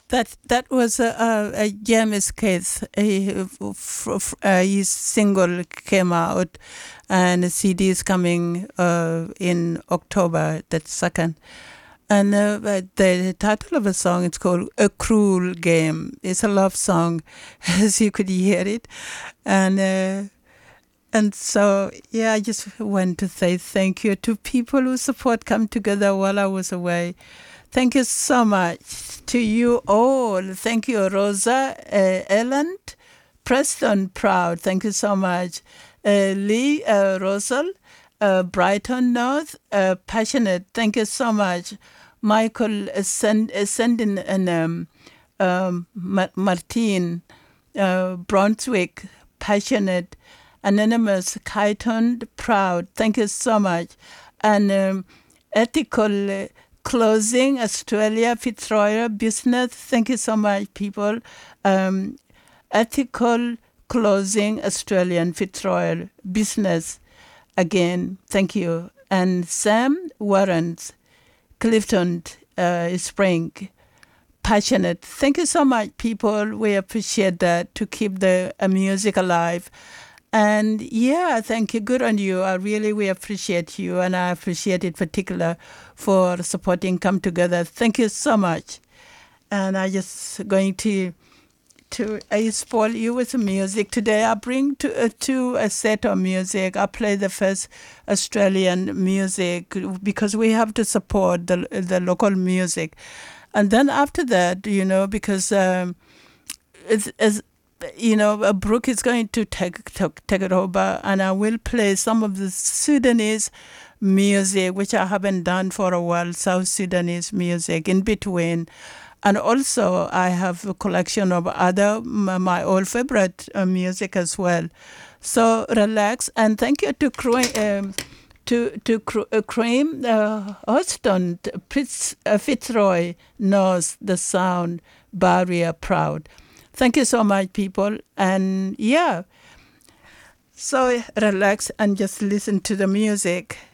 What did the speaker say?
That was James Keith. His single came out, and the CD is coming in October, that second. And but the title of the song is called "A Cruel Game." It's a love song, as you could hear it, and so, yeah, I just want to say thank you to people who support Come Together while I was away. Thank you so much to you all. Thank you, Rosa, Ellen, Preston, Proud. Thank you so much. Lee, Rosal, Brighton North, Passionate. Thank you so much. Michael, Sendin, and Martin, Brunswick, Passionate. Anonymous, Kyton, Proud. Thank you so much. And Ethical Closing, Australia, Fitzroy, Business. Thank you so much, people. Ethical Closing, Australian, Fitzroy, Business. Again, thank you. And Sam Warrens, Clifton, Spring, Passionate. Thank you so much, people. We appreciate that, to keep the music alive. And yeah, thank you. Good on you. We appreciate you, and I appreciate it particular for supporting Come Together. Thank you so much. And I just going to I spoil you with music today. I bring to a set of music. I play the first Australian music because we have to support the local music, and then after that, because it's Brooke is going to take it over, and I will play some of the Sudanese music, which I haven't done for a while, South Sudanese music in between. And also, I have a collection of other, my old favorite music as well. So relax, and thank you to Cream Houston, Fitzroy, North, The Sound, Barrier, Proud. Thank you so much, people. And yeah, so relax and just listen to the music.